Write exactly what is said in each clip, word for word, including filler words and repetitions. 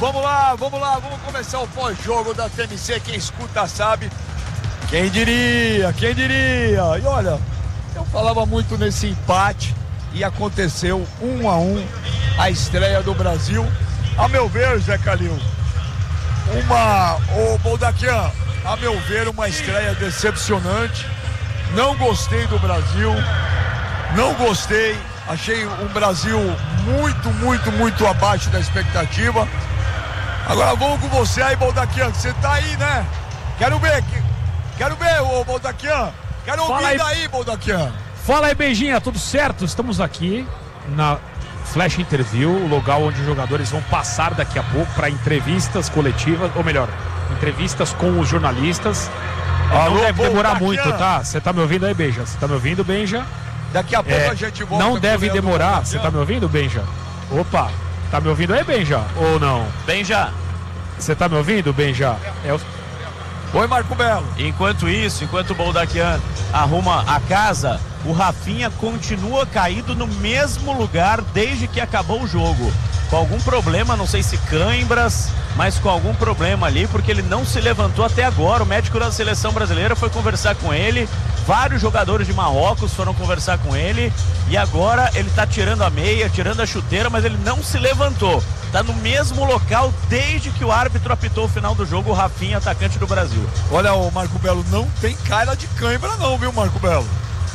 vamos lá, vamos lá, vamos começar o pós-jogo da T M C, quem escuta sabe. Quem diria, quem diria? E olha, eu falava muito nesse empate e aconteceu um a um a estreia do Brasil. A meu ver, Zé Calil, uma, ô Boldaquian, a meu ver, uma estreia decepcionante. Não gostei do Brasil, não gostei, achei um Brasil muito, muito, muito abaixo da expectativa. Agora vamos com você aí, Boldaquian, que você tá aí, né? Quero ver, quero ver, ô Boldaquian, quero ouvir aí. daí, Boldaquian. Fala aí, Benjinha, tudo certo? Estamos aqui na Flash Interview, o lugar onde os jogadores vão passar daqui a pouco para entrevistas coletivas, ou melhor, entrevistas com os jornalistas. Alô, não deve demorar muito, tá? Você tá me ouvindo aí, Benja? Você tá me ouvindo, Benja? Daqui a pouco é, a gente volta. Não deve demorar. Você tá me ouvindo, Benja? Opa, tá me ouvindo aí, Benja? Ou não? Benja. Você tá me ouvindo, Benja? É o... Oi, Marco Belo. Enquanto isso, enquanto o Boldaquian arruma a casa, o Rafinha continua caído no mesmo lugar desde que acabou o jogo. Com algum problema, não sei se cãibras, mas com algum problema ali, porque ele não se levantou até agora. O médico da seleção brasileira foi conversar com ele, vários jogadores de Marrocos foram conversar com ele, e agora ele tá tirando a meia, tirando a chuteira, mas ele não se levantou. Tá no mesmo local desde que o árbitro apitou o final do jogo, o Rafinha, atacante do Brasil. Olha, o Marco Belo, não tem cara de cãibra não, viu, Marco Belo?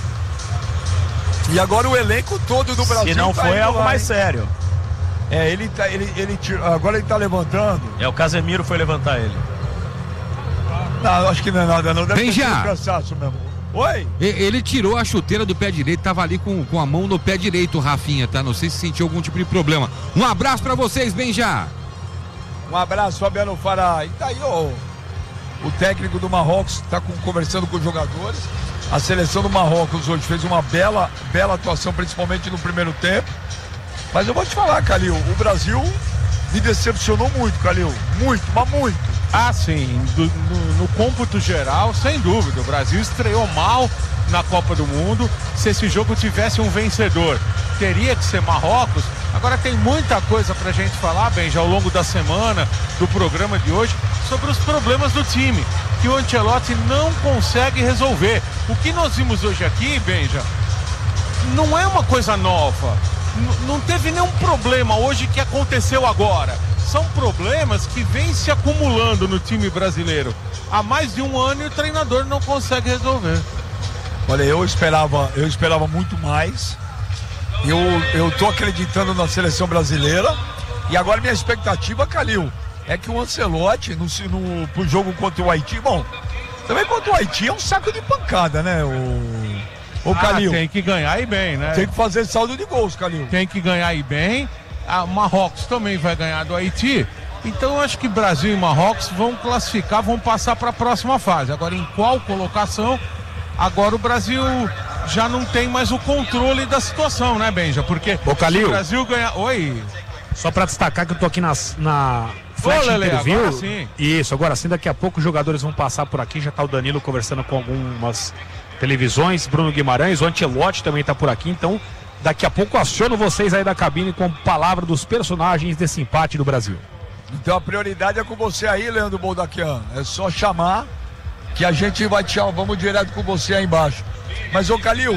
E agora o elenco todo do Brasil. Se não tá foi algo lá, mais hein? sério. É, ele tá, ele, ele tira, agora ele tá levantando. É, o Casemiro foi levantar ele. Não, acho que não é nada não, deve Bem ter já. sido cansaço mesmo. Oi? Ele tirou a chuteira do pé direito, tava ali com, com a mão no pé direito, o Rafinha, tá? Não sei se sentiu algum tipo de problema. Um abraço pra vocês, Benja. Um abraço, Fabiano Fará. E tá aí, ó, o técnico do Marrocos tá com, conversando com os jogadores. A seleção do Marrocos hoje fez uma bela, bela atuação, principalmente no primeiro tempo. Mas eu vou te falar, Calil, o Brasil me decepcionou muito, Calil. Muito, mas muito. Ah, sim, do, no, no cômputo geral, sem dúvida. O Brasil estreou mal na Copa do Mundo. Se esse jogo tivesse um vencedor, teria que ser Marrocos. Agora tem muita coisa pra gente falar, Benja, ao longo da semana, do programa de hoje, sobre os problemas do time, que o Ancelotti não consegue resolver. O que nós vimos hoje aqui, Benja, não é uma coisa nova. N- não teve nenhum problema hoje que aconteceu agora. São problemas que vêm se acumulando no time brasileiro há mais de um ano e o treinador não consegue resolver. Olha, eu esperava, eu esperava muito mais. Eu, eu tô acreditando na seleção brasileira. E agora minha expectativa, Calil, é que o Ancelotti, no, no, pro jogo contra o Haiti, bom, também contra o Haiti é um saco de pancada, né, o, o Calil? Ah, tem que ganhar e bem, né? Tem que fazer saldo de gols, Calil. Tem que ganhar e bem. A Marrocos também vai ganhar do Haiti. Então eu acho que Brasil e Marrocos vão classificar, vão passar para a próxima fase. Agora em qual colocação? Agora o Brasil já não tem mais o controle da situação, né, Benja? Porque Ô, Calil, se o Brasil ganhar... Oi? Só pra destacar que eu tô aqui nas, na Flash Ô, Lelê, Interview. agora sim. Isso, agora sim, daqui a pouco os jogadores vão passar por aqui. Já tá o Danilo conversando com algumas televisões, Bruno Guimarães, o Ancelotti também tá por aqui. Então, daqui a pouco aciono vocês aí da cabine com palavra dos personagens desse empate do Brasil. Então a prioridade é com você aí, Leandro Boldaquian. É só chamar que a gente vai te chamar. Vamos direto com você aí embaixo. Mas, ô Calil,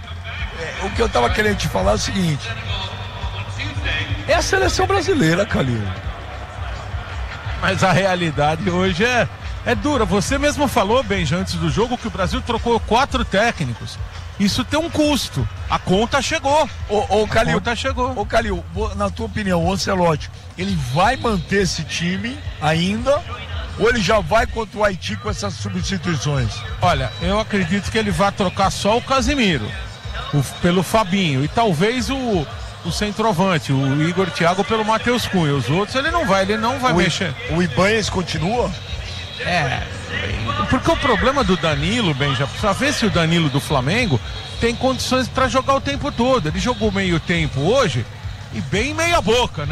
é, o que eu tava querendo te falar é o seguinte. É a seleção brasileira, Calil. Mas a realidade hoje é, é dura. Você mesmo falou, Benja, antes do jogo, que o Brasil trocou quatro técnicos. Isso tem um custo. A conta chegou. Ô, ô Calil, a conta chegou. Ô Calil, na tua opinião, o Ancelotti, ele vai manter esse time ainda? Ou ele já vai contra o Haiti com essas substituições? Olha, eu acredito que ele vai trocar só o Casemiro o, pelo Fabinho e talvez o, o centroavante, o Igor Thiago pelo Matheus Cunha. Os outros ele não vai, ele não vai o mexer. I, o Ibanez continua? É, porque o problema do Danilo, bem, já precisa ver se o Danilo do Flamengo tem condições para jogar o tempo todo. Ele jogou meio tempo hoje e bem meia boca, né?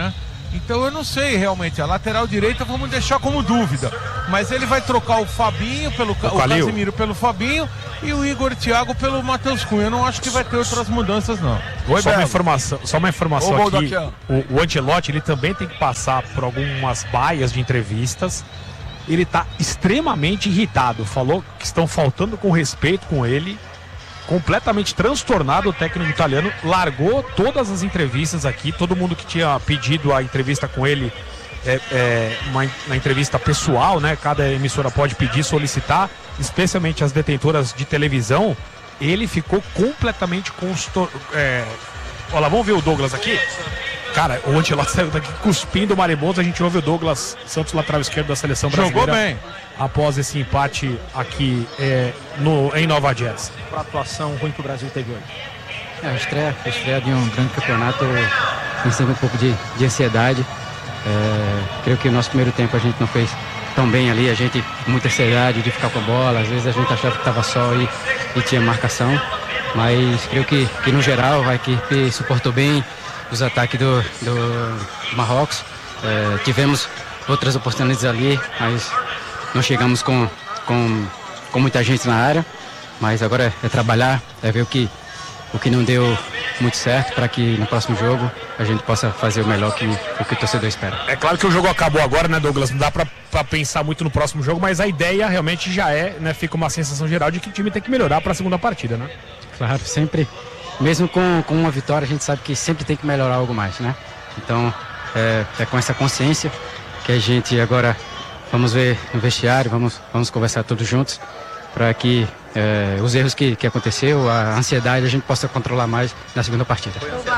Então eu não sei realmente, a lateral direita vamos deixar como dúvida, mas ele vai trocar o Fabinho pelo o, o Casemiro pelo Fabinho e o Igor Thiago pelo Matheus Cunha. Eu não acho que vai ter outras mudanças não. Oi, só, uma informação, só uma informação Ô, aqui, aqui o, o Ancelotti ele também tem que passar por algumas baias de entrevistas. Ele está extremamente irritado, falou que estão faltando com respeito com ele, completamente transtornado. O técnico italiano largou todas as entrevistas aqui, todo mundo que tinha pedido a entrevista com ele, é, é, uma, uma entrevista pessoal, né? Cada emissora pode pedir, solicitar, especialmente as detentoras de televisão. Ele ficou completamente constor... é... Olha lá, vamos ver o Douglas aqui. Cara, o Ancelotti saiu daqui cuspindo o maribondo. A gente ouve o Douglas Santos, lateral esquerdo da seleção brasileira. Jogou bem. Após esse empate aqui é, no, em Nova Jersey. Para a atuação ruim que o Brasil teve hoje. É, a estreia, a estreia de um grande campeonato tem sempre um pouco de, de ansiedade. É, creio que o nosso primeiro tempo a gente não fez tão bem ali. A gente com muita ansiedade de ficar com a bola. Às vezes a gente achava que estava só e, e tinha marcação. Mas creio que, que no geral a equipe suportou bem os ataques do, do Marrocos. É, tivemos outras oportunidades ali, mas não chegamos com, com, com muita gente na área. Mas agora é, é trabalhar, é ver o que, o que não deu muito certo para que no próximo jogo a gente possa fazer o melhor que o que o torcedor espera. É claro que o jogo acabou agora, né, Douglas? Não dá pra, pra pensar muito no próximo jogo, mas a ideia realmente já é, né? Fica uma sensação geral de que o time tem que melhorar para a segunda partida, né? Claro, sempre, mesmo com, com uma vitória, a gente sabe que sempre tem que melhorar algo mais, né? Então, é, é com essa consciência que a gente agora vamos ver no vestiário, vamos, vamos conversar todos juntos para que é, os erros que, que aconteceu, a ansiedade, a gente possa controlar mais na segunda partida.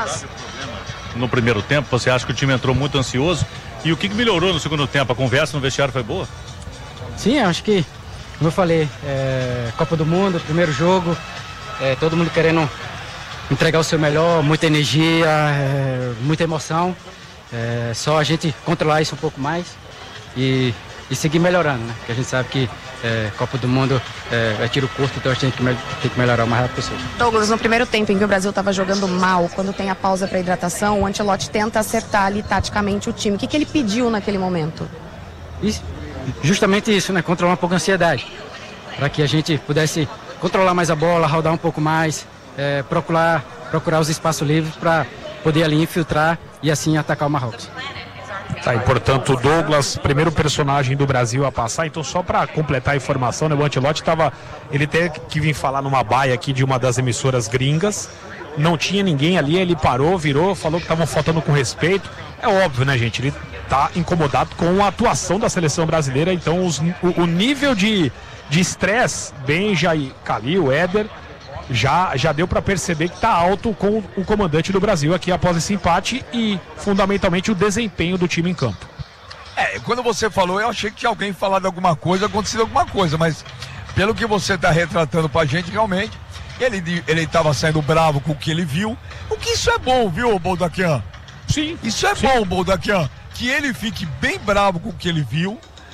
No primeiro tempo, você acha que o time entrou muito ansioso? E o que melhorou no segundo tempo? A conversa no vestiário foi boa? Sim, acho que, como eu falei, é, Copa do Mundo, primeiro jogo, é, todo mundo querendo entregar o seu melhor, muita energia, é, muita emoção. É, só a gente controlar isso um pouco mais e, e seguir melhorando, né? Porque a gente sabe que é, Copa do Mundo é, é tiro curto, então a gente tem que, me, tem que melhorar o mais rápido possível. Douglas, no primeiro tempo em que o Brasil estava jogando mal, quando tem a pausa para hidratação, o Ancelotti tenta acertar ali taticamente o time. O que, que ele pediu naquele momento? Isso, justamente isso, né? Controlar um pouco a ansiedade, para que a gente pudesse controlar mais a bola, rodar um pouco mais, é, procurar, procurar os espaços livres para poder ali infiltrar e assim atacar o Marrocos. Tá, e portanto o Douglas, primeiro personagem do Brasil a passar. Então só para completar a informação, né, o Ancelotti tava, ele teve que vir falar numa baia aqui de uma das emissoras gringas, não tinha ninguém ali, ele parou, virou, falou que estavam faltando com respeito. É óbvio, né, gente, ele tá incomodado com a atuação da seleção brasileira. Então os, o, o nível de de estresse, Benja e Calil, Éder, já, já deu para perceber que está alto com o comandante do Brasil aqui após esse empate e, fundamentalmente, o desempenho do time em campo. É, quando você falou, eu achei que tinha alguém falado alguma coisa, acontecido alguma coisa, mas pelo que você está retratando pra gente, realmente, ele ele estava saindo bravo com o que ele viu, o que isso é bom, viu, Boldaquian? Sim. Isso é sim. bom, Boldaquian, que ele fique bem bravo com o que ele viu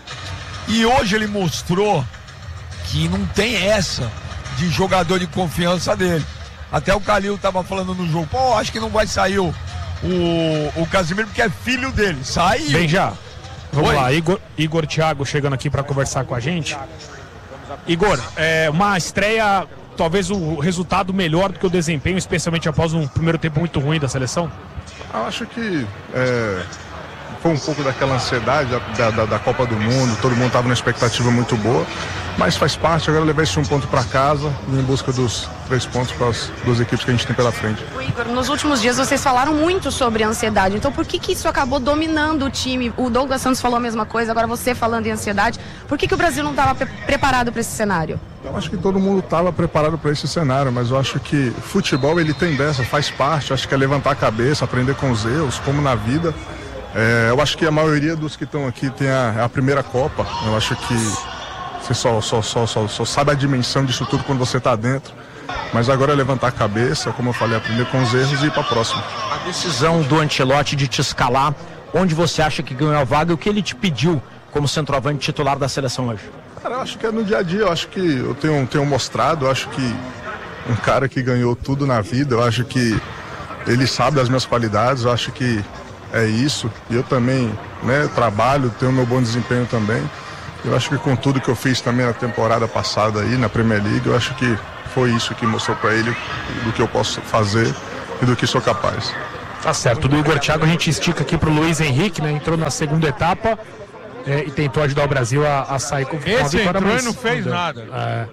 e hoje ele mostrou que não tem essa de jogador de confiança dele. Até o Calil tava falando no jogo, pô, acho que não vai sair o, o, o Casemiro porque é filho dele. Saiu. Bem já. Vamos Oi. lá, Igor, Igor Thiago chegando aqui para conversar com a gente. Igor, é uma estreia, talvez o resultado melhor do que o desempenho, especialmente após um primeiro tempo muito ruim da seleção? Eu acho que é, foi um pouco daquela ansiedade da, da, da Copa do Mundo, todo mundo estava numa expectativa muito boa, mas faz parte, agora levar esse um ponto para casa em busca dos três pontos para as duas equipes que a gente tem pela frente. O Igor, nos últimos dias vocês falaram muito sobre ansiedade, então por que que isso acabou dominando o time? O Douglas Santos falou a mesma coisa, agora você falando em ansiedade, por que que o Brasil não estava pre- preparado para esse cenário? Eu acho que todo mundo estava preparado para esse cenário, mas eu acho que futebol ele tem dessa, faz parte, acho que é levantar a cabeça, aprender com os erros, como na vida. É, eu acho que a maioria dos que estão aqui tem a, a primeira Copa, eu acho que você só, só, só, só, só sabe a dimensão disso tudo quando você está dentro. Mas agora é levantar a cabeça, como eu falei, aprender com os erros e ir para a próxima. A decisão do Ancelotti de te escalar, onde você acha que ganhou a vaga e o que ele te pediu como centroavante titular da seleção hoje? Cara, eu acho que é no dia a dia, eu acho que eu tenho, tenho mostrado, eu acho que um cara que ganhou tudo na vida, eu acho que ele sabe das minhas qualidades, eu acho que é isso. E eu também, né, trabalho, tenho meu bom desempenho também. Eu acho que com tudo que eu fiz também na temporada passada aí, na Premier League, eu acho que foi isso que mostrou para ele do que eu posso fazer e do que sou capaz. Tá certo. Do Igor Thiago a gente estica aqui pro Luiz Henrique, né? Entrou na segunda etapa é, e tentou ajudar o Brasil a, a sair com Esse uma vitória, entrou mas e não fez não deu. nada. É.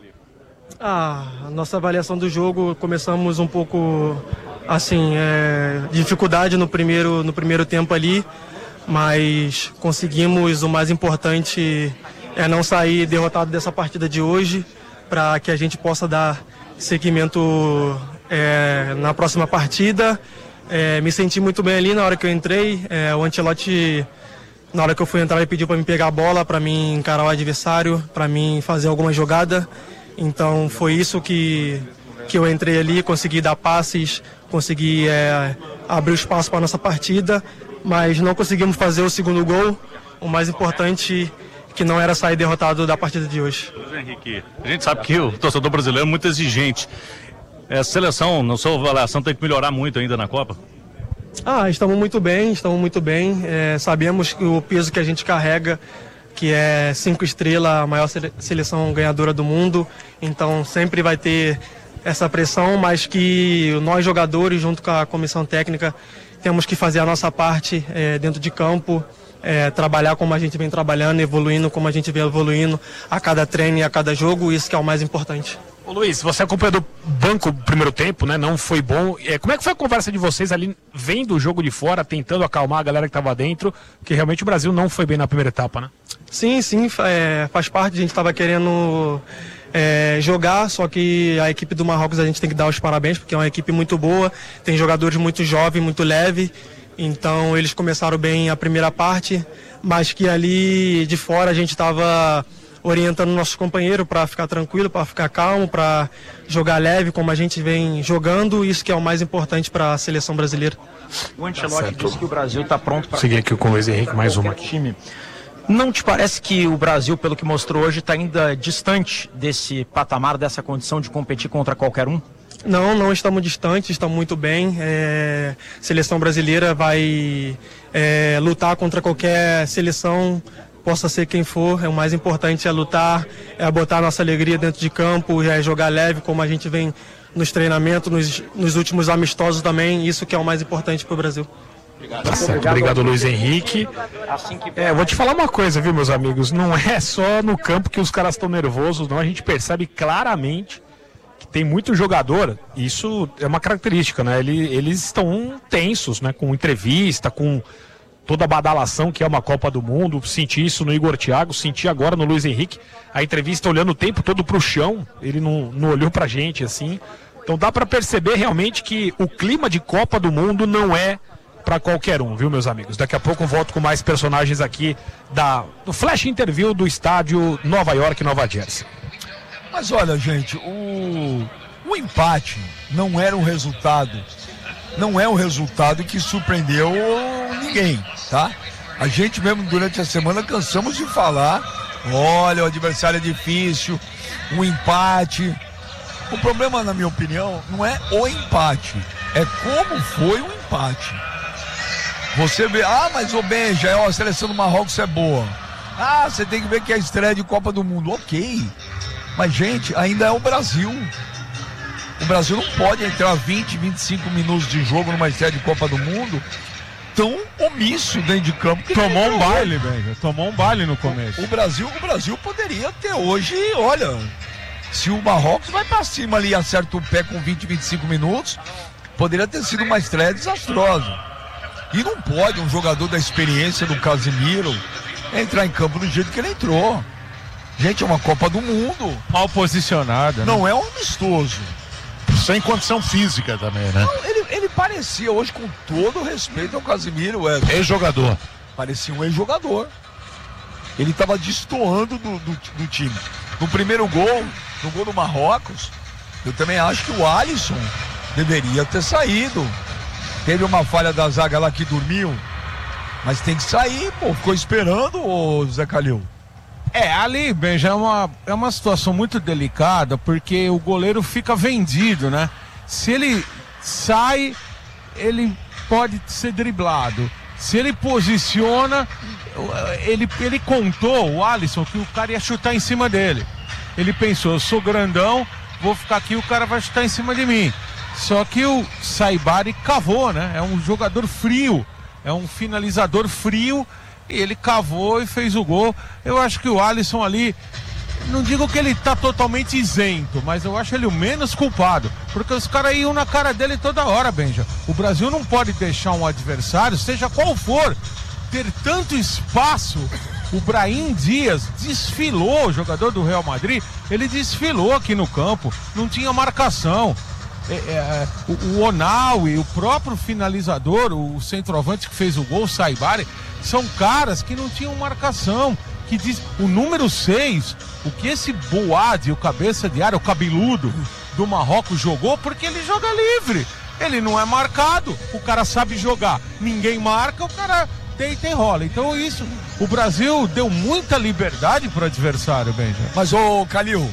Ah, a nossa avaliação do jogo, começamos um pouco, assim, é, dificuldade no primeiro, no primeiro tempo ali, mas conseguimos, o mais importante é não sair derrotado dessa partida de hoje, para que a gente possa dar seguimento é, na próxima partida. É, me senti muito bem ali na hora que eu entrei. É, o Ancelotti, na hora que eu fui entrar, ele pediu para me pegar a bola, para mim encarar o adversário, para mim fazer alguma jogada. Então foi isso que, que eu entrei ali, consegui dar passes, consegui é, abrir o espaço para a nossa partida, mas não conseguimos fazer o segundo gol. O mais importante que não era sair derrotado da partida de hoje. Luiz Henrique, a gente sabe que o torcedor brasileiro é muito exigente. A seleção, na sua avaliação, tem que melhorar muito ainda na Copa? Ah, estamos muito bem, estamos muito bem. É, sabemos que o peso que a gente carrega, que é cinco estrelas, a maior seleção ganhadora do mundo, então sempre vai ter essa pressão, mas que nós jogadores, junto com a comissão técnica, temos que fazer a nossa parte é, dentro de campo, é, trabalhar como a gente vem trabalhando, evoluindo como a gente vem evoluindo a cada treino e a cada jogo, isso que é o mais importante. Ô Luiz, você acompanhou do banco o primeiro tempo, né? Não foi bom. É, como é que foi a conversa de vocês ali, vendo o jogo de fora, tentando acalmar a galera que estava dentro? Porque realmente o Brasil não foi bem na primeira etapa, né? Sim, sim, é, faz parte. A gente estava querendo é, jogar, só que a equipe do Marrocos a gente tem que dar os parabéns, porque é uma equipe muito boa, tem jogadores muito jovens, muito leves. Então eles começaram bem a primeira parte, mas que ali de fora a gente estava orientando nossos companheiros para ficar tranquilo, para ficar calmo, para jogar leve como a gente vem jogando, isso que é o mais importante para a seleção brasileira. O Ancelotti disse que o Brasil está pronto para seguir aqui com o Luiz Henrique, mais uma aqui. Time. Não te parece que o Brasil, pelo que mostrou hoje, está ainda distante desse patamar, dessa condição de competir contra qualquer um? Não, não estamos distantes, estamos muito bem. É, seleção brasileira vai é, lutar contra qualquer seleção, possa ser quem for. É, o mais importante é lutar, é botar a nossa alegria dentro de campo, é jogar leve como a gente vem nos treinamentos, nos, nos últimos amistosos também. Isso que é o mais importante para o Brasil. Tá certo, obrigado Luiz Henrique. É, vou te falar uma coisa, viu, meus amigos? Não é só no campo que os caras estão nervosos, não. A gente percebe claramente que tem muito jogador, isso é uma característica, né? Eles, eles estão tensos, né? Com entrevista, com toda a badalação que é uma Copa do Mundo. Senti isso no Igor Thiago, senti agora no Luiz Henrique. A entrevista olhando o tempo todo pro chão, ele não, não olhou pra gente assim. Então dá pra perceber realmente que o clima de Copa do Mundo não é para qualquer um, viu, meus amigos? Daqui a pouco eu volto com mais personagens aqui da, do Flash Interview do estádio Nova York, Nova Jersey. Mas olha, gente, o, o empate não era um resultado, não é um resultado que surpreendeu ninguém, tá? A gente mesmo durante a semana cansamos de falar, olha, o adversário é difícil, um empate. O problema, na minha opinião, não é o empate, é como foi o empate. Você vê, ah, mas o Benja, ó, a seleção do Marrocos é boa. Ah, você tem que ver que é a estreia de Copa do Mundo. Ok, mas gente, ainda é o Brasil. O Brasil não pode entrar vinte, vinte e cinco minutos de jogo numa estreia de Copa do Mundo tão omisso dentro de campo. Que tomou um baile, Benja, tomou um baile no começo. O, o Brasil, o Brasil poderia ter hoje, olha, se o Marrocos vai pra cima ali e acerta o pé com vinte, vinte e cinco minutos, poderia ter sido uma estreia desastrosa. E não pode um jogador da experiência do Casemiro entrar em campo do jeito que ele entrou. Gente, é uma Copa do Mundo. Mal posicionada. Né? Não é um amistoso. Sem condição física também, né? Não, ele, ele parecia hoje, com todo o respeito ao Casemiro, ex-jogador. Parecia um ex-jogador. Ele estava destoando do, do, do time. No primeiro gol, no gol do Marrocos, eu também acho que o Alisson deveria ter saído. Teve uma falha da zaga lá que dormiu, mas tem que sair, pô, ficou esperando, ô Zé Calil. É, ali, Benja, é uma, é uma situação muito delicada, porque o goleiro fica vendido, né? Se ele sai, ele pode ser driblado. Se ele posiciona, ele, ele contou, o Alisson, que o cara ia chutar em cima dele. Ele pensou, eu sou grandão, vou ficar aqui, o cara vai chutar em cima de mim. Só que o Saibari cavou, né? É um jogador frio, é um finalizador frio, e ele cavou e fez o gol. Eu acho que o Alisson ali, não digo que ele tá totalmente isento, mas eu acho ele o menos culpado, porque os caras iam na cara dele toda hora, Benja. O Brasil não pode deixar um adversário, seja qual for, ter tanto espaço. O Brahim Dias desfilou, o jogador do Real Madrid, ele desfilou aqui no campo, não tinha marcação. É, é, o, o Onaui, o próprio finalizador, o centroavante que fez o gol, o Saibari, são caras que não tinham marcação. Que diz, o número seis, o que esse Boade, o cabeça de área, o cabeludo do Marrocos jogou, porque ele joga livre. Ele não é marcado, o cara sabe jogar. Ninguém marca, o cara deita e rola. Então isso, o Brasil deu muita liberdade para o adversário, Benja. Mas, ô Calil,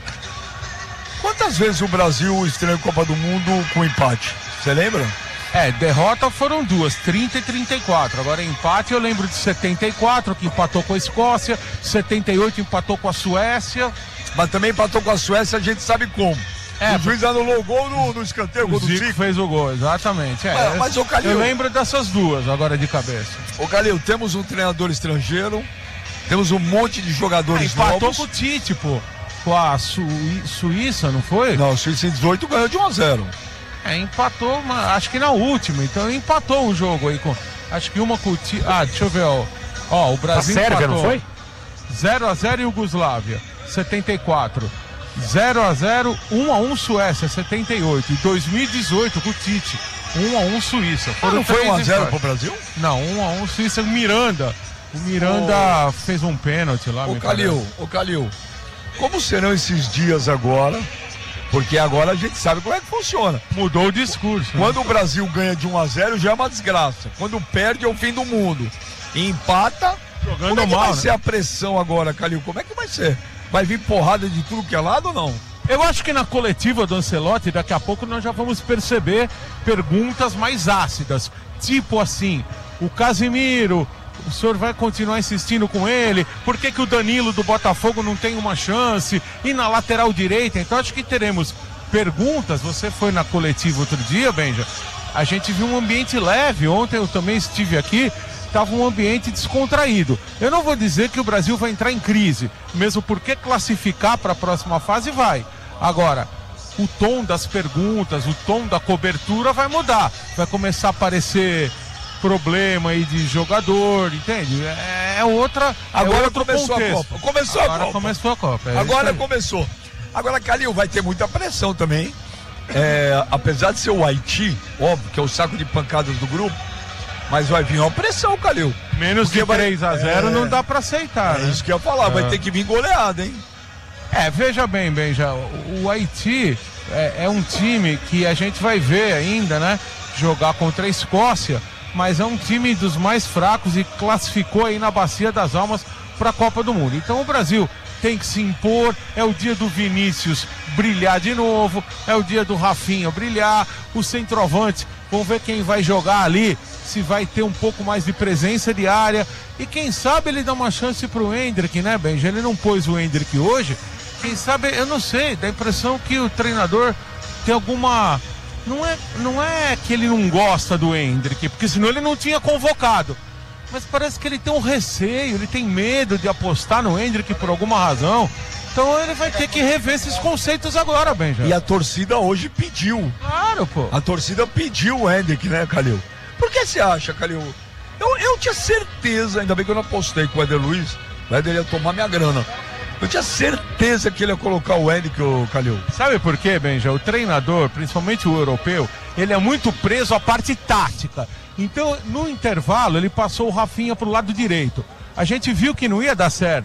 quantas vezes o Brasil estreou em Copa do Mundo com empate? Você lembra? É, derrota foram duas, trinta e trinta e quatro. Agora empate eu lembro de setenta e quatro, que empatou com a Escócia, setenta e oito empatou com a Suécia. Mas também empatou com a Suécia, a gente sabe como. É, o juiz anulou o gol no, no escanteio, o gol do Zico. Zico fez o gol, exatamente. É, mas, mas, ô, Calil, eu lembro dessas duas agora de cabeça. Ô Calil, temos um treinador estrangeiro, temos um monte de jogadores é, empatou novos. com o Tite, pô. Com a Su... Suíça, não foi? Não, o Suíça em dezoito ganhou de um a zero. É, empatou, acho que na última, então empatou um jogo aí com, acho que uma com o Tite, ah, deixa eu ver, ó, ó o Brasil a Sérvia, empatou. Não foi? zero a zero Iugoslávia, setenta e quatro, zero a zero, um a um Suécia, setenta e oito, e dois mil e dezoito com o Tite, um a um Suíça. Ah, não foi um a zero pro Brasil? Não, um a um Suíça, Miranda, o Miranda oh. fez um pênalti lá. Ô Calil, ô Calil, como serão esses dias agora? Porque agora a gente sabe como é que funciona. Mudou o discurso. Quando né? o Brasil ganha de um a zero já é uma desgraça. Quando perde é o fim do mundo. E empata, jogando como é que mal, vai né? ser a pressão agora, Calil? Como é que vai ser? Vai vir porrada de tudo que é lado ou não? Eu acho que na coletiva do Ancelotti, daqui a pouco nós já vamos perceber perguntas mais ácidas. Tipo assim, o Casemiro, o senhor vai continuar insistindo com ele? Por que que o Danilo do Botafogo não tem uma chance? E na lateral direita? Então acho que teremos perguntas. Você foi na coletiva outro dia, Benja? A gente viu um ambiente leve. Ontem eu também estive aqui. Estava um ambiente descontraído. Eu não vou dizer que o Brasil vai entrar em crise, mesmo porque classificar para a próxima fase vai. Agora, o tom das perguntas, o tom da cobertura vai mudar. Vai começar a aparecer problema aí de jogador, entende? É outra. Agora é outro começou contexto. a Copa. Começou Agora a Copa. começou a Copa. É Agora começou. Agora, Calil, vai ter muita pressão também. É, apesar de ser o Haiti, óbvio, que é o saco de pancadas do grupo, mas vai vir uma pressão, Calil. Menos Porque de três a zero é, não dá pra aceitar. É né? isso que eu ia falar, é. vai ter que vir goleada, hein? É, veja bem, Benja, o, o Haiti é, é um time que a gente vai ver ainda, né? Jogar contra a Escócia, mas é um time dos mais fracos e classificou aí na Bacia das Almas para a Copa do Mundo. Então o Brasil tem que se impor, é o dia do Vinícius brilhar de novo, é o dia do Rafinha brilhar, o centroavante, vamos ver quem vai jogar ali, se vai ter um pouco mais de presença de área, e quem sabe ele dá uma chance pro Endrick, né, Benja? Ele não pôs o Endrick hoje, quem sabe, eu não sei, dá a impressão que o treinador tem alguma... Não é, não é que ele não gosta do Endrick, porque senão ele não tinha convocado. Mas parece que ele tem um receio, ele tem medo de apostar no Endrick por alguma razão. Então ele vai ter que rever esses conceitos agora, Benja. E a torcida hoje pediu. Claro, pô. A torcida pediu o Endrick, né, Calil? Por que você acha, Calil? Eu, eu tinha certeza, ainda bem que eu não apostei com o Éder Luiz, o Éder ia tomar minha grana. Eu tinha certeza que ele ia colocar o Endrick, o Calil. Sabe por quê, Benja? O treinador, principalmente o europeu, ele é muito preso à parte tática. Então, no intervalo, ele passou o Rafinha pro lado direito. A gente viu que não ia dar certo.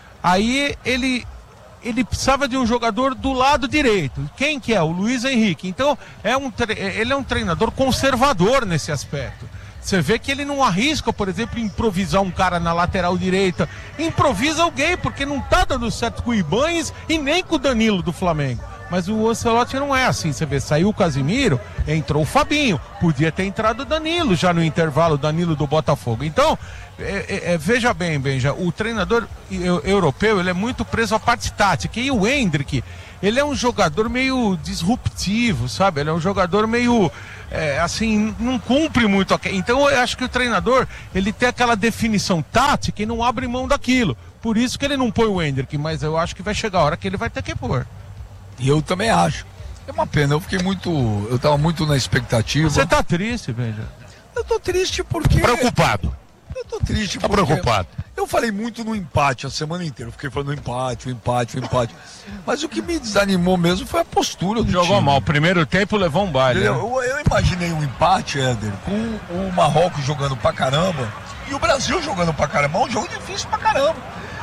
Aí ele, ele precisava de um jogador do lado direito. Quem que é? O Luiz Henrique. Então, é um, ele é um treinador conservador nesse aspecto. Você vê que ele não arrisca, por exemplo, improvisar um cara na lateral direita. Improvisa alguém, porque não tá dando certo com o Ibanez e nem com o Danilo do Flamengo. Mas o Ancelotti não é assim, você vê, saiu o Casimiro, entrou o Fabinho, podia ter entrado o Danilo já no intervalo, o Danilo do Botafogo. Então, é, é, é, veja bem, Benja, o treinador eu, europeu, ele é muito preso à parte tática, e o Endrick, ele é um jogador meio disruptivo, sabe? Ele é um jogador meio, é, assim, não cumpre muito. A... Então eu acho que o treinador, ele tem aquela definição tática e não abre mão daquilo. Por isso que ele não põe o Endrick, mas eu acho que vai chegar a hora que ele vai ter que pôr. E eu também acho. É uma pena, eu fiquei muito, eu tava muito na expectativa. Você tá triste, Benja? Eu tô triste porque... Preocupado. Eu tô triste tá porque... preocupado. Eu falei muito no empate a semana inteira. Eu fiquei falando empate, o empate, o empate. Mas o que me desanimou mesmo foi a postura do Jogou time. mal. O primeiro tempo levou um baile. Né? Eu, eu imaginei um empate, Éder, com o Marrocos jogando pra caramba e o Brasil jogando pra caramba. É um jogo difícil pra caramba.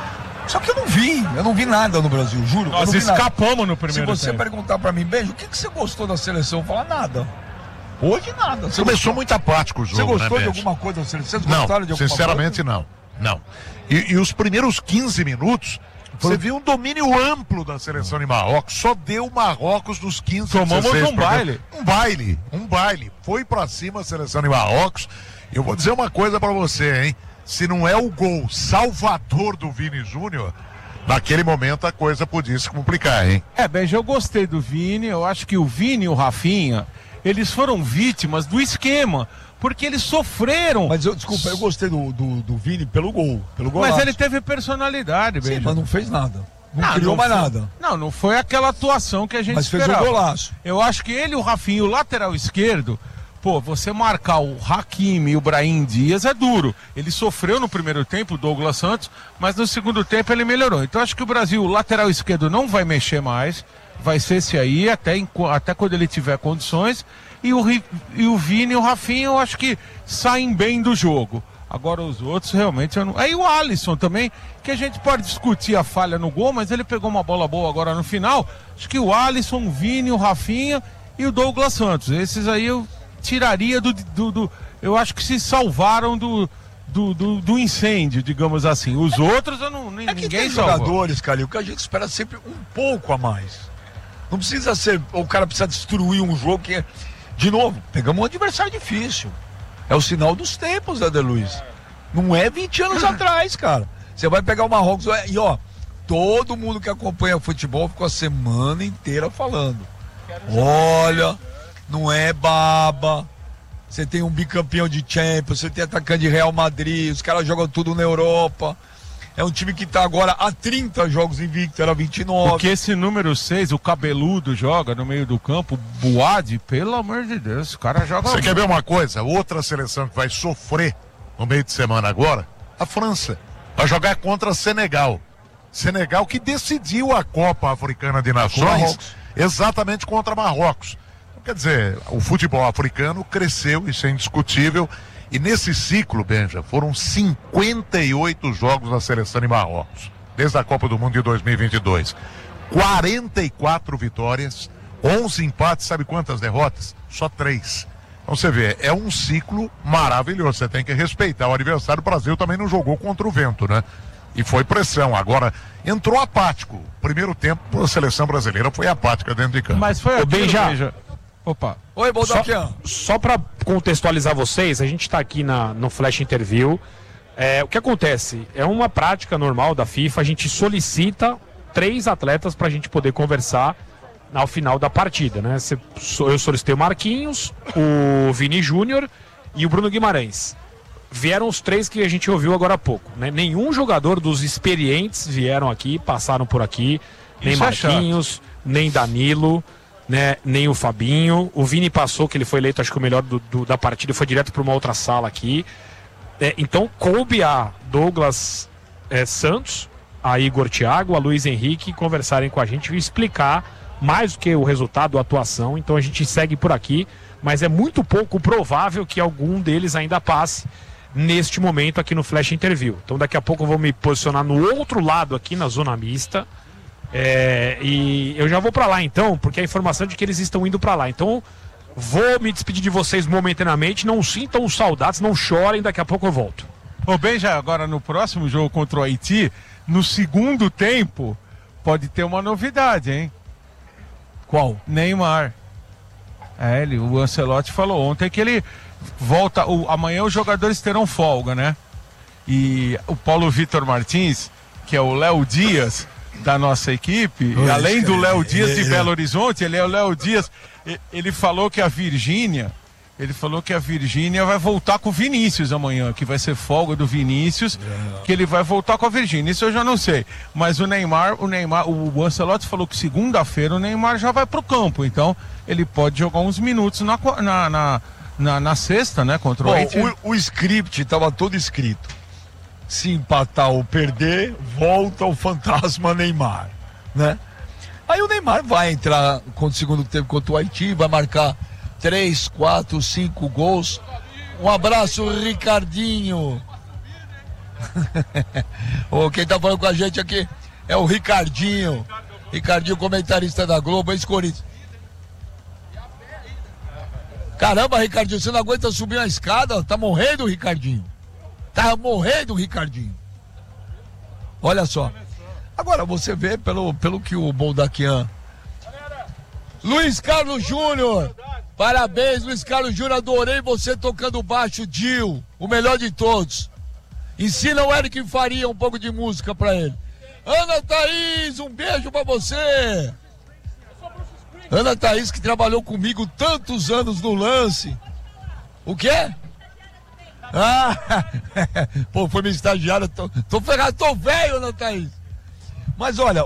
Só que eu não vi, eu não vi nada no Brasil, juro. Nós escapamos no primeiro Se você tempo. perguntar pra mim, Beijo, o que, que você gostou da seleção? Eu falar nada. Hoje nada. Você Começou muito apático o jogo, Você gostou né, de Benja? alguma coisa da seleção? Vocês Não, gostaram de alguma sinceramente coisa? não. Não. E, e os primeiros quinze minutos, você viu um domínio amplo da seleção de Marrocos. Só deu Marrocos nos quinze, Tomamos dezesseis um baile. Um baile, um baile. Foi pra cima a seleção de Marrocos. Eu vou dizer uma coisa pra você, hein? Se não é o gol salvador do Vini Júnior, naquele momento a coisa podia se complicar, hein? É, Benja, eu gostei do Vini. Eu acho que o Vini e o Rafinha, eles foram vítimas do esquema. Porque eles sofreram. Mas eu, desculpa, eu gostei do, do, do Vini pelo gol. Pelo golaço. Mas ele teve personalidade, Sim, Benja. mas não fez nada. Não, Não, criou não mais foi, nada. Não, não foi aquela atuação que a gente Mas fez esperava. um golaço. Eu acho que ele, o Rafinha, o lateral esquerdo, pô, você marcar o Hakimi e o Brahim Dias é duro. Ele sofreu no primeiro tempo, o Douglas Santos, mas no segundo tempo ele melhorou. Então acho que o Brasil, o lateral esquerdo, não vai mexer mais. Vai ser esse aí, até, em, até quando ele tiver condições. E o, e o Vini e o Rafinha, eu acho que saem bem do jogo. Agora os outros, realmente, eu não... Aí o Alisson também, que a gente pode discutir a falha no gol, mas ele pegou uma bola boa agora no final. Acho que o Alisson, o Vini, o Rafinha e o Douglas Santos. Esses aí eu tiraria do... do, do eu acho que se salvaram do, do, do, do incêndio, digamos assim. Os outros, eu não, É que ninguém tem salvou. jogadores, Calil, que a gente espera sempre um pouco a mais. Não precisa ser... O cara precisa destruir um jogo que é... De novo, pegamos um adversário difícil. É o sinal dos tempos, Éder Luiz. Não é vinte anos atrás, cara. Você vai pegar o Marrocos e, ó, todo mundo que acompanha futebol ficou a semana inteira falando. Olha, não é baba. Você tem um bicampeão de Champions, você tem atacante de Real Madrid, os caras jogam tudo na Europa. É um time que tá agora há trinta jogos invicto, era vinte e nove. Porque esse número seis, o cabeludo, joga no meio do campo, Boade, pelo amor de Deus, o cara joga... Você quer ver uma coisa? Outra seleção que vai sofrer no meio de semana agora, a França. Vai jogar contra Senegal. Senegal que decidiu a Copa Africana de Nações exatamente contra Marrocos. Quer dizer, o futebol africano cresceu, isso é indiscutível. E nesse ciclo, Benja, foram cinquenta e oito jogos da seleção de Marrocos, desde a Copa do Mundo de dois mil e vinte e dois. quarenta e quatro vitórias, onze empates, sabe quantas derrotas? Só três. Então você vê, é um ciclo maravilhoso, você tem que respeitar o adversário. O Brasil também não jogou contra o vento, né? E foi pressão. Agora, entrou apático. Primeiro tempo, a seleção brasileira foi apática dentro de campo. Mas foi Ô, Benja, Benja. Opa. Oi, Só, só para contextualizar vocês, a gente está aqui na, no Flash Interview. É, o que acontece? É uma prática normal da FIFA, a gente solicita três atletas para a gente poder conversar ao final da partida, né? Eu solicitei o Marquinhos, o Vini Júnior e o Bruno Guimarães. Vieram os três que a gente ouviu agora há pouco, né? Nenhum jogador dos experientes vieram aqui, passaram por aqui, nem Isso é Marquinhos, chato. nem Danilo, né, nem o Fabinho. O Vini passou, que ele foi eleito, acho que o melhor do, do, da partida, foi direto para uma outra sala aqui. É, então coube a Douglas é, Santos, a Igor Thiago, a Luiz Henrique conversarem com a gente e explicar mais do que o resultado, a atuação. Então a gente segue por aqui, mas é muito pouco provável que algum deles ainda passe neste momento aqui no Flash Interview. Então daqui a pouco eu vou me posicionar no outro lado aqui, na zona mista. É, e eu já vou pra lá então, porque a informação é de que eles estão indo pra lá. Então vou me despedir de vocês momentaneamente. Não sintam saudades, não chorem, daqui a pouco eu volto. Ô Benja, agora no próximo jogo contra o Haiti, no segundo tempo, pode ter uma novidade, hein? Qual? Neymar. É, ele, o Ancelotti falou ontem que ele volta, o, amanhã os jogadores terão folga, né? E o Paulo Vitor Martins, que é o Léo Dias da nossa equipe, e além do Léo Dias de Belo Horizonte, ele é o Léo Dias, ele falou que a Virgínia, ele falou que a Virgínia vai voltar com o Vinícius amanhã, que vai ser folga do Vinícius, que ele vai voltar com a Virgínia. Isso eu já não sei. Mas o Neymar, o Neymar, o Ancelotti falou que segunda-feira o Neymar já vai pro campo, então ele pode jogar uns minutos na, na, na, na, na sexta, né, contra o Haiti. O, o script estava todo escrito. Se empatar ou perder, volta o fantasma Neymar, né? Aí o Neymar vai entrar contra o segundo tempo contra o Haiti, vai marcar três, quatro, cinco gols. Um abraço, Ricardinho. Oh, quem tá falando com a gente aqui é o Ricardinho. Ricardinho, comentarista da Globo, ex-Corinthians. Caramba, Ricardinho, você não aguenta subir uma escada? Tá morrendo, Ricardinho. Tá morrendo, Ricardinho. Olha só. Agora você vê pelo, pelo que o Boldaquian. Luiz Carlos Júnior. Parabéns, Luiz Carlos Júnior. Adorei você tocando baixo, Dil. O melhor de todos. Ensina o Eric Faria um pouco de música pra ele. Ana Thaís, um beijo pra você. Ana Thaís, que trabalhou comigo tantos anos no lance. O quê? Ah, pô, foi minha estagiária, tô, tô ferrado, tô velho, Ana Thaís. Mas olha,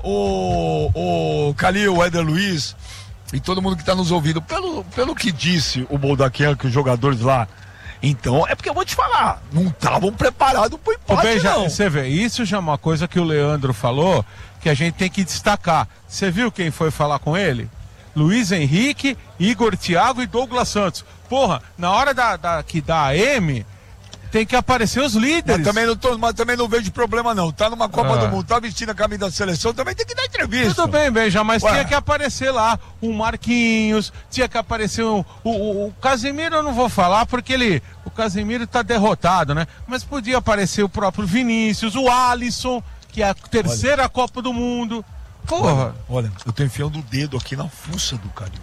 o, o Calil, o Éder Luiz e todo mundo que tá nos ouvindo, pelo, pelo que disse o Boldaquian, que os jogadores lá, então, é porque eu vou te falar, não estavam preparados pro empate, bem, já, não. Você vê, isso já é uma coisa que o Leandro falou, que a gente tem que destacar. Você viu quem foi falar com ele? Luiz Henrique, Igor Thiago e Douglas Santos. Porra, na hora da, da, que dá a M, tem que aparecer os líderes. Mas também não, tô, mas também não vejo problema, não. Tá numa Copa Ah. do Mundo, tá vestindo a camisa da seleção, também tem que dar entrevista. Tudo bem, Benja, mas Ué. tinha que aparecer lá o Marquinhos, tinha que aparecer o, o, o, o Casemiro, eu não vou falar porque ele, o Casemiro tá derrotado, né? Mas podia aparecer o próprio Vinícius, o Alisson, que é a terceira Olha. Copa do Mundo. Porra. Olha, olha, eu tô enfiando o dedo aqui na fuça do Calil.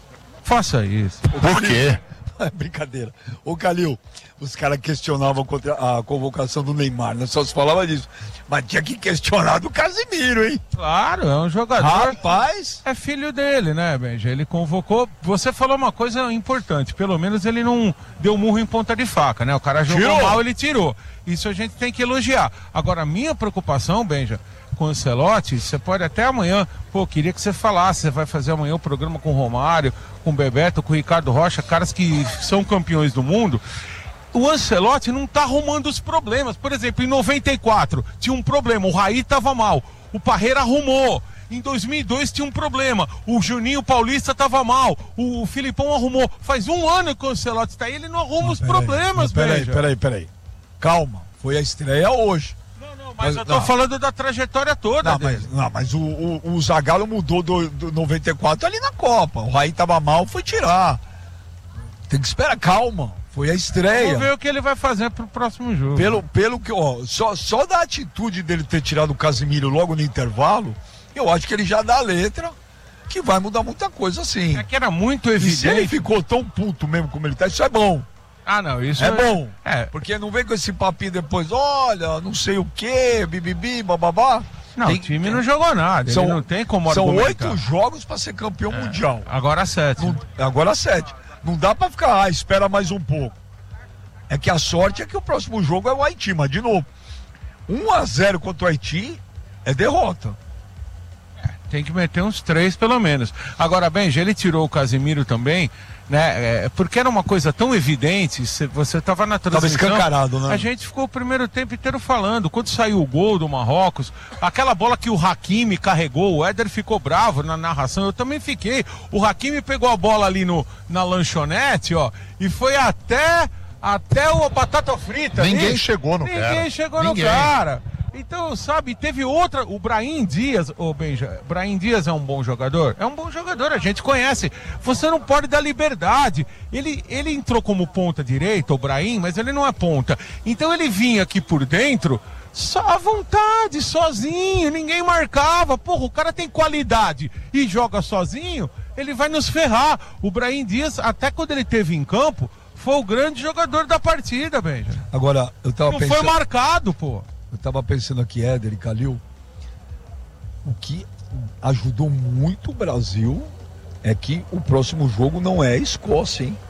Faça isso. Por quê? É brincadeira. Ô Calil, os caras questionavam contra a convocação do Neymar, né? Só se falava disso. Mas tinha que questionar do Casemiro, hein? Claro, é um jogador. Rapaz! É filho dele, né, Benja? Ele convocou. Você falou uma coisa importante. Pelo menos ele não deu murro em ponta de faca, né? O cara jogou Tirou. mal, ele tirou. Isso a gente tem que elogiar. Agora, a minha preocupação, Benja, com o Ancelotti, você pode até amanhã, pô, queria que você falasse, você vai fazer amanhã o programa com o Romário, com o Bebeto, com o Ricardo Rocha, caras que são campeões do mundo. O Ancelotti não tá arrumando os problemas. Por exemplo, em noventa e quatro tinha um problema, o Raí tava mal, o Parreira arrumou. Em dois mil e dois tinha um problema, o Juninho Paulista tava mal, o Filipão arrumou. Faz um ano que o Ancelotti tá aí, ele não arruma os problemas, Peraí, Benja. peraí, peraí. Calma, foi a estreia hoje. Mas eu tô não. falando da trajetória toda Não, dele. mas, não, mas o, o, o Zagallo mudou do, do noventa e quatro ali na Copa. O Raí tava mal, foi tirar. Tem que esperar, calma. Foi a estreia. Vamos ver o que ele vai fazer pro próximo jogo. Pelo, pelo que, ó, só, só da atitude dele ter tirado o Casemiro logo no intervalo, eu acho que ele já dá a letra que vai mudar muita coisa assim. É que era muito E se ele evidente. ficou tão puto mesmo como ele tá, isso é bom. Ah, não, isso É bom. É. Porque não vem com esse papinho depois, olha, não sei o que, bibibi, bababá. Não, Tem- o time não jogou nada. São- ele não tem como São argumentar. oito jogos para ser campeão mundial. Agora sete. Não- agora sete. Não dá para ficar, ah, espera mais um pouco. É que a sorte é que o próximo jogo é o Haiti, mas de novo, um a zero contra o Haiti é derrota. Tem que meter uns três pelo menos. Agora, Benja, ele tirou o Casemiro também, né? É, porque era uma coisa tão evidente, cê- você estava na Tava transmissão. escancarado, né? A gente ficou o primeiro tempo inteiro falando. Quando saiu o gol do Marrocos, aquela bola que o Hakimi carregou, o Éder ficou bravo na narração, eu também fiquei. O Hakimi pegou a bola ali no, na lanchonete, ó, e foi até, até o batata frita. Ninguém ali. chegou no Ninguém cara. Ninguém chegou Ninguém. no cara. Então, sabe, teve outra, o Brahim Dias, ô Benja, Brahim Dias é um bom jogador? É um bom jogador, a gente conhece. Você não pode dar liberdade. Ele, ele entrou como ponta direita, o Brahim, mas ele não é ponta. Então ele vinha aqui por dentro, só à vontade, sozinho, ninguém marcava. Porra, o cara tem qualidade e joga sozinho, ele vai nos ferrar. O Brahim Dias, até quando ele esteve em campo, foi o grande jogador da partida, Benja. Agora, eu tava Não pensando... foi marcado, pô. Eu tava pensando aqui, Éder e Calil, o que ajudou muito o Brasil é que o próximo jogo não é a Escócia, hein?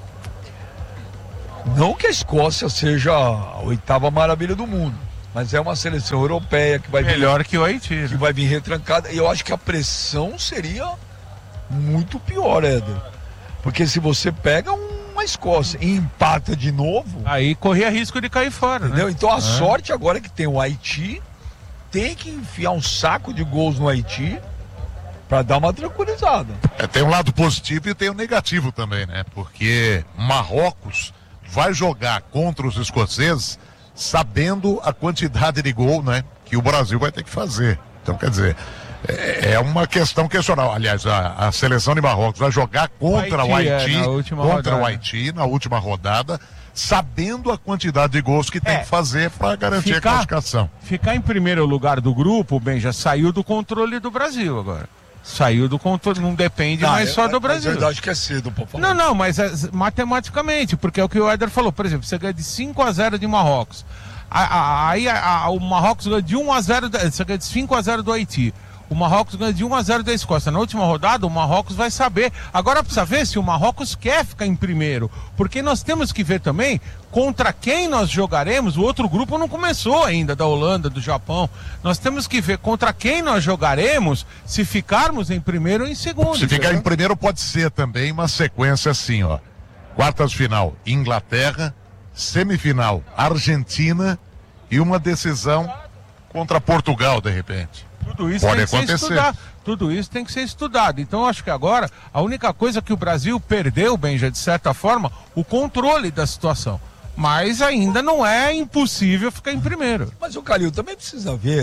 Não que a Escócia seja a oitava maravilha do mundo, mas é uma seleção europeia que vai melhor vir, que o Haiti, né? que vai vir retrancada. E eu acho que a pressão seria muito pior, Éder. Porque se você pega uma Escócia e empata de novo, aí corria risco de cair fora, entendeu? né? Então a é. sorte agora é que tem o Haiti, tem que enfiar um saco de gols no Haiti para dar uma tranquilizada. É, tem um lado positivo e tem um negativo também, né? Porque Marrocos vai jogar contra os escoceses sabendo a quantidade de gol, né, que o Brasil vai ter que fazer. Então, quer dizer, é, é uma questão questionável. Aliás, a, a seleção de Marrocos vai jogar contra o Haiti, o Haiti é, contra rodada. o Haiti na última rodada, sabendo a quantidade de gols que tem É, que fazer para garantir ficar- a classificação. Ficar em primeiro lugar do grupo, bem, já saiu do controle do Brasil agora. Saiu do controle, não depende Não, mais é- só do é Brasil. verdade que é cedo pra falar. Não, não, mas é matematicamente, porque é o que o Éder falou. Por exemplo, você ganha de cinco a zero de Marrocos. A- a- Aí a- a- o Marrocos ganha de um a zero, da- você ganha de cinco a zero do Haiti. O Marrocos ganha de um a zero da Escócia. Na última rodada, o Marrocos vai saber. Agora precisa ver se o Marrocos quer ficar em primeiro. Porque nós temos que ver também contra quem nós jogaremos. O outro grupo não começou ainda, da Holanda, do Japão. Nós temos que ver contra quem nós jogaremos se ficarmos em primeiro ou em segundo. Se ficar entendeu? em primeiro pode ser também uma sequência assim, ó. Quartas de final, Inglaterra, semifinal, Argentina e uma decisão contra Portugal, de repente. Tudo isso Pode tem que acontecer. ser estudado. Tudo isso tem que ser estudado. Então, acho que agora, a única coisa que o Brasil perdeu, Benja, de certa forma, o controle da situação. Mas ainda não é impossível ficar em primeiro. Mas o Calil também precisa ver